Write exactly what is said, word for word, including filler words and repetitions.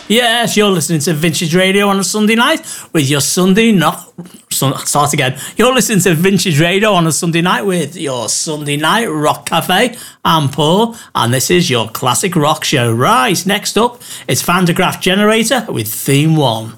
Yes, you're listening to Vintage Radio on a Sunday night with your Sunday not start again. You're listening to Vintage Radio on a Sunday night with your Sunday night rock cafe. I'm Paul, and this is your classic rock show. Right, next up, it's Van de Graaff Generator with Theme One.